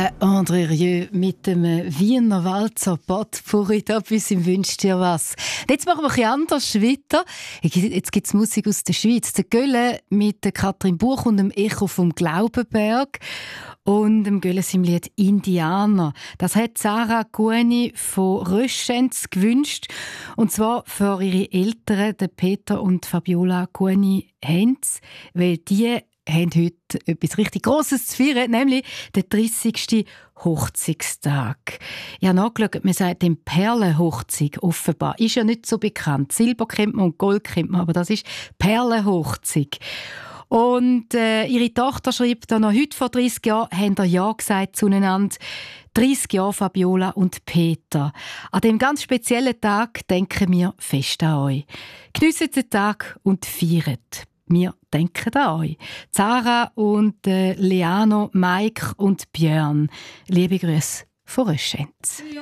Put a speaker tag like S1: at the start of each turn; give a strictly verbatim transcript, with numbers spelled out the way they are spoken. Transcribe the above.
S1: Der André Rieu mit dem Wiener Walzer Potpourri da bei uns im «Wünsch dir was». Jetzt machen wir ein bisschen anders weiter. Jetzt gibt es Musik aus der Schweiz. Der Gölle mit der Katrin Buch und dem Echo vom Glaubenberg. Und dem Gölle im Lied «Indianer». Das hat Sarah Gueni von Röschenz gewünscht. Und zwar für ihre Eltern, den Peter und Fabiola Gueni Hens, weil die haben heute etwas richtig Grosses zu feiern, nämlich den dreißigsten Hochzeitstag. Ich habe nachgeschaut, man sagt dem Perlenhochzeit offenbar. Ist ja nicht so bekannt. Silber kennt man und Gold kennt man, aber das ist Perlenhochzeit. Und äh, ihre Tochter schreibt dann noch, heute vor dreißig Jahren haben wir Ja gesagt zueinander. dreißig Jahre Fabiola und Peter. An dem ganz speziellen Tag denken wir fest an euch. Geniessen den Tag und feiert. Wir denken an euch. Sarah und äh, Leano, Mike und Björn. Liebe Grüße von Röschenz.